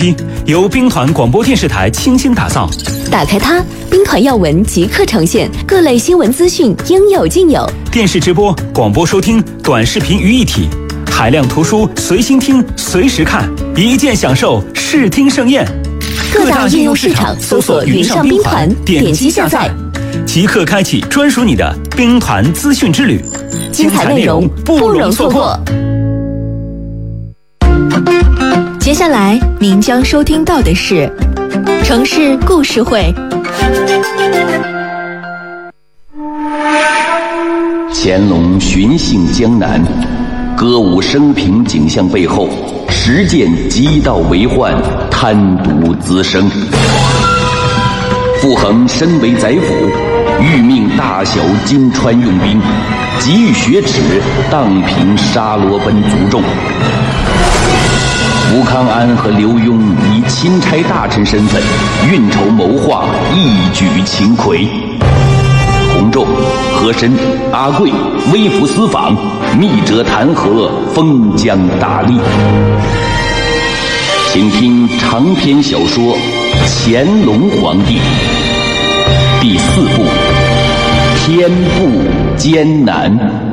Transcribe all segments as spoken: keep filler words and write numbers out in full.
批，由兵团广播电视台倾心打造。 打开它，兵团要闻即刻呈现，各类新闻资讯应有尽有。 电视直播、广播收听、短视频于一体，海量图书随心听、随时看，一键享受视听盛宴。 各大应用市场搜索“云上兵团”，点击下载， 即刻开启专属你的兵团资讯之旅， 精彩内容不容错过。接下来您将收听到的是城市故事会。 乾隆巡幸江南，歌舞升平景象背后，实践极道为患，贪渎滋生。傅恒身为宰辅，欲命大小金川用兵，急欲雪耻，荡平沙罗奔族众。吴康安和刘墉以钦差大臣身份运筹谋划，一举擒魁。洪仲、和珅、阿贵微服私访，密折弹劾，封疆大吏。请听长篇小说《乾隆皇帝》第四部《天步艰难》。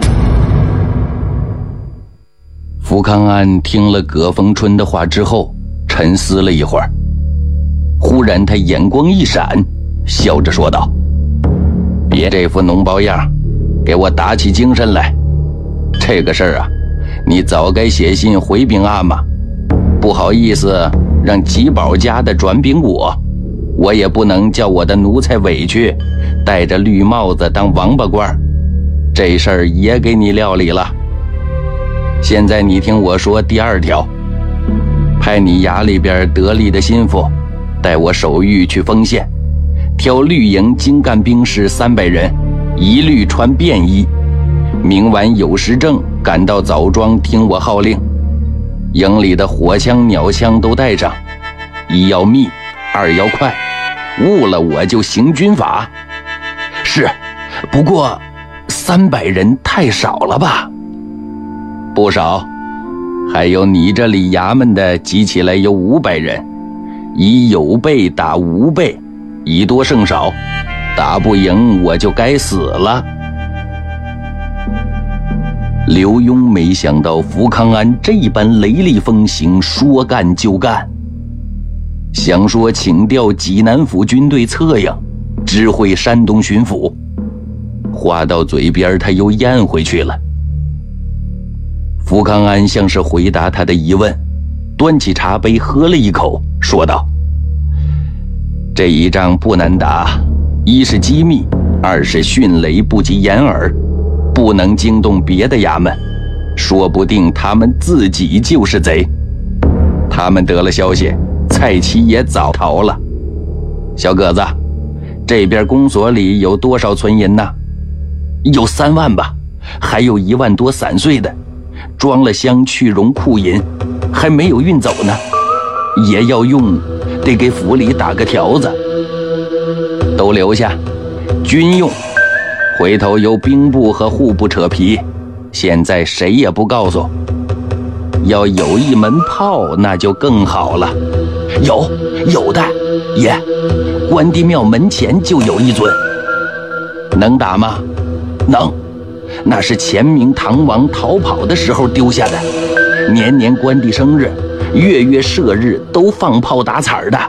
福康安听了葛逢春的话之后，沉思了一会儿，忽然他眼光一闪，笑着说道：别这副脓包样，给我打起精神来。这个事儿啊，你早该写信回禀阿玛，不好意思让吉宝家的转禀我，我也不能叫我的奴才委屈，戴着绿帽子当王八官，这事儿也给你料理了。现在你听我说第二条，派你衙里边得力的心腹带我守御去丰县，挑绿营精干兵士三百人，一律穿便衣，明晚酉时正赶到枣庄听我号令。营里的火枪鸟枪都带上，一要密，二要快，误了我就行军法。是，不过三百人太少了吧？不少，还有你这里衙门的集起来有五百人，以有备打无备，以多胜少，打不赢我就该死了。刘墉没想到福康安这般雷厉风行，说干就干，想说请调济南府军队策应，指挥山东巡抚，话到嘴边他又咽回去了。福康安像是回答他的疑问，端起茶杯喝了一口，说道：这一仗不难打，一是机密，二是迅雷不及掩耳，不能惊动别的衙门，说不定他们自己就是贼。他们得了消息，蔡奇也早逃了。小个子，这边公所里有多少存银呢？有三万吧，还有一万多散碎的，装了箱去绒库银，还没有运走呢，也要用，得给府里打个条子。都留下，军用，回头由兵部和户部扯皮，现在谁也不告诉。要有一门炮那就更好了。有有的，爷，关帝庙门前就有一尊。能打吗？能，那是前明唐王逃跑的时候丢下的，年年关帝生日，月月射日都放炮打彩的。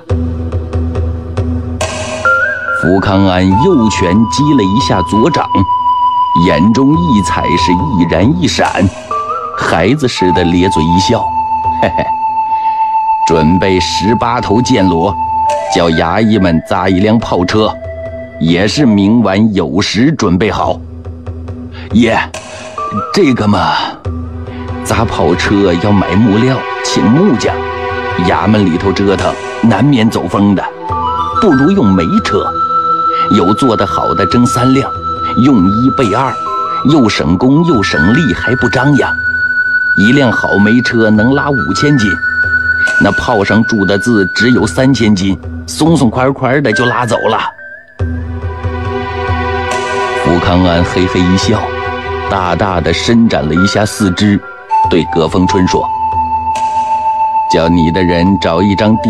福康安右拳击了一下左掌，眼中异彩是一燃一闪，孩子似的咧嘴一笑，嘿嘿，准备十八头箭骡，叫衙役们扎一辆炮车，也是明晚酉时准备好。爷，这个嘛，扎炮车要买木料，请木匠，衙门里头折腾难免走风的，不如用煤车，有做得好的征三辆，用一备二，又省工又省力，还不张扬。一辆好煤车能拉五千斤，那炮上注的字只有三千斤，松松快快的就拉走了。福康安嘿嘿一笑，大大的伸展了一下四肢，对葛逢春说：叫你的人找一张地